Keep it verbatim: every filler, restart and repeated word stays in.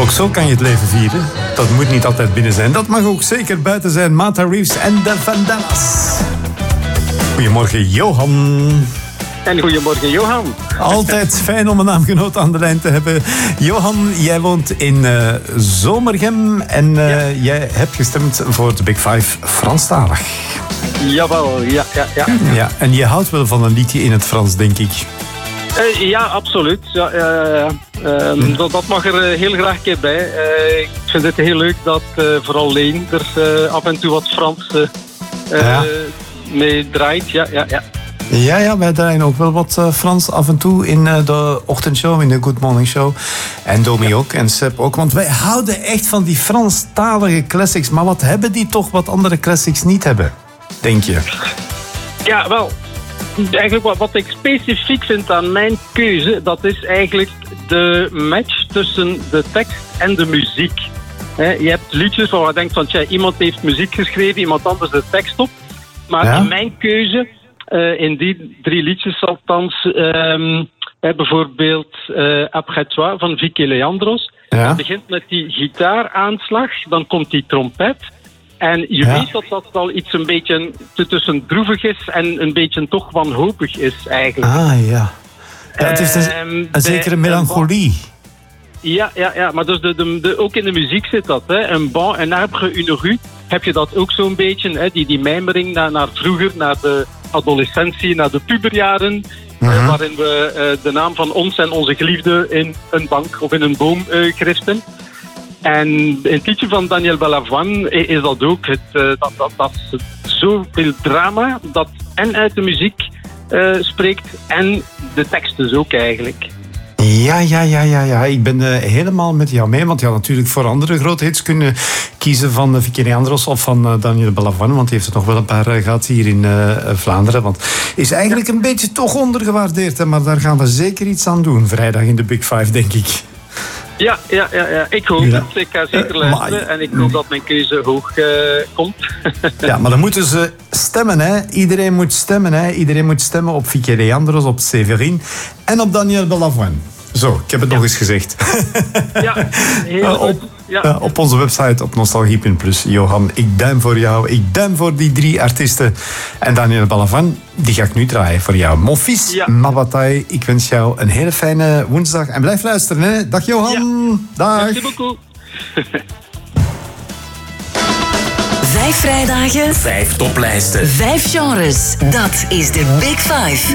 Ook zo kan je het leven vieren. Dat moet niet altijd binnen zijn. Dat mag ook zeker buiten zijn. Martha Reeves en de Vandellas. Goedemorgen, Johan. En goedemorgen, Johan. Altijd fijn om een naamgenoot aan de lijn te hebben. Johan, jij woont in uh, Zomergem en uh, ja. jij hebt gestemd voor de Big Five Franstalig. Jawel, ja, ja, ja. ja. En je houdt wel van een liedje in het Frans, denk ik. Uh, ja, absoluut. Ja, uh, uh, hm. dat, dat mag er heel graag een keer bij. Uh, ik vind het heel leuk dat uh, vooral Leen er uh, af en toe wat Frans uh, ja. mee draait. Ja, ja, ja. Ja, ja, wij draaien ook wel wat uh, Frans af en toe in uh, de ochtendshow, in de Good Morning Show. En Domi ja. ook en Seb ook. Want wij houden echt van die Franstalige classics. Maar wat hebben die toch wat andere classics niet hebben, denk je? Ja, wel. Eigenlijk wat, wat ik specifiek vind aan mijn keuze, dat is eigenlijk de match tussen de tekst en de muziek. He, je hebt liedjes waar je denkt van, tja, iemand heeft muziek geschreven, iemand anders de tekst op. Maar ja? in mijn keuze, uh, in die drie liedjes althans, um, uh, bijvoorbeeld uh, Après Toi van Vicky Leandros. Ja? Dat begint met die gitaaraanslag, dan komt die trompet. En je ja. weet dat dat wel iets een beetje tussen droevig is en een beetje toch wanhopig is eigenlijk. Ah ja. ja het is een, um, een zekere melancholie. Ja, ja, ja, maar dus de, de, de, ook in de muziek zit dat. Hè. Een banc, een arbre, une rue. Heb je dat ook zo'n beetje? Hè? Die, die mijmering naar, naar vroeger, naar de adolescentie, naar de puberjaren. Uh-huh. Uh, waarin we uh, de naam van ons en onze geliefde in een bank of in een boom uh, griften. En in het liedje van Daniel Balavoine is dat ook. Het, uh, dat, dat, dat is zoveel drama dat en uit de muziek uh, spreekt en de tekst dus ook eigenlijk. Ja, ja, ja, ja, ja. Ik ben uh, helemaal met jou mee. Want je had natuurlijk voor andere grote hits kunnen kiezen van uh, Vicky Leandros of van uh, Daniel Balavoine. Want die heeft er nog wel een paar uh, gehad hier in uh, Vlaanderen. Want is eigenlijk een beetje toch ondergewaardeerd. Hè? Maar daar gaan we zeker iets aan doen. Vrijdag in de Big Five, denk ik. Ja, ja, ja, ja, ik hoop ja. het. Ik ga zeker luisteren. Uh, en ik hoop dat mijn keuze hoog uh, komt. Ja, maar dan moeten ze stemmen, hè. Iedereen moet stemmen, hè. Iedereen moet stemmen op Vicky Leandros, op Séverine en op Daniel Balavoine. Zo, ik heb het ja. nog eens gezegd. Ja, heel op, ja. Uh, op onze website op nostalgie punt plus. Johan, ik duim voor jou. Ik duim voor die drie artiesten. En Daniel Balavoine, die ga ik nu draaien voor jou. Mon fils, ja. ma bataille. Ik wens jou een hele fijne woensdag. En blijf luisteren, hè. Dag Johan. Ja. Dag. Merci beaucoup. Vijf vrijdagen. Vijf toplijsten. Vijf genres. Dat is de Big Five.